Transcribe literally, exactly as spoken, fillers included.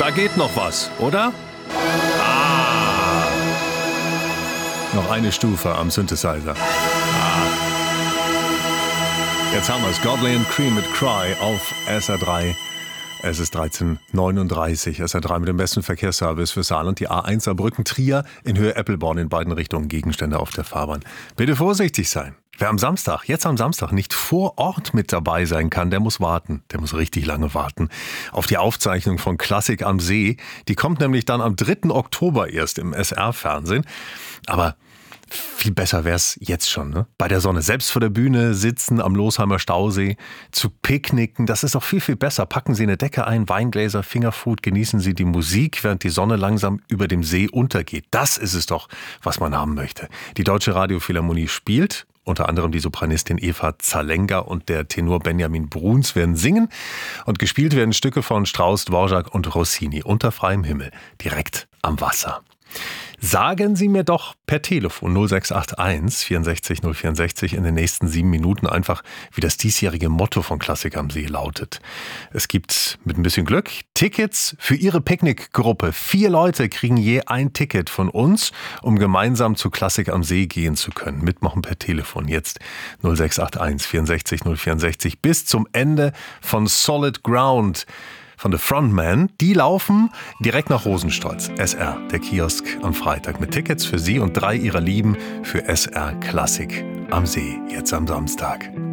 Da geht noch was, oder? Ah. Noch eine Stufe am Synthesizer. Ah. Jetzt haben wir es. Godley and Cream mit Cry auf S R drei. Es ist dreizehn Uhr neununddreißig. S R drei mit dem besten Verkehrsservice für Saarland. Die A eins Saarbrücken-Trier in Höhe Eppelborn in beiden Richtungen. Gegenstände auf der Fahrbahn. Bitte vorsichtig sein. Wer am Samstag, jetzt am Samstag, nicht vor Ort mit dabei sein kann, der muss warten. Der muss richtig lange warten auf die Aufzeichnung von Klassik am See. Die kommt nämlich dann am dritten Oktober erst im S R-Fernsehen. Aber viel besser wär's jetzt schon, ne? Bei der Sonne, selbst vor der Bühne sitzen am Losheimer Stausee, zu picknicken, das ist doch viel, viel besser. Packen Sie eine Decke ein, Weingläser, Fingerfood, genießen Sie die Musik, während die Sonne langsam über dem See untergeht. Das ist es doch, was man haben möchte. Die Deutsche Radiophilharmonie spielt, unter anderem die Sopranistin Eva Zalenga und der Tenor Benjamin Bruns werden singen und gespielt werden Stücke von Strauss, Dvorak und Rossini unter freiem Himmel, direkt am Wasser. Sagen Sie mir doch per Telefon null sechs acht eins vierundsechzig null vierundsechzig in den nächsten sieben Minuten einfach, wie das diesjährige Motto von Klassik am See lautet. Es gibt mit ein bisschen Glück Tickets für Ihre Picknickgruppe. Vier Leute kriegen je ein Ticket von uns, um gemeinsam zu Klassik am See gehen zu können. Mitmachen per Telefon jetzt null sechs acht eins vierundsechzig null vierundsechzig bis zum Ende von Solid Ground von The Frontman. Die laufen direkt nach Rosenstolz. S R, der Kiosk am Freitag mit Tickets für Sie und drei Ihrer Lieben für S R Klassik am See, jetzt am Samstag.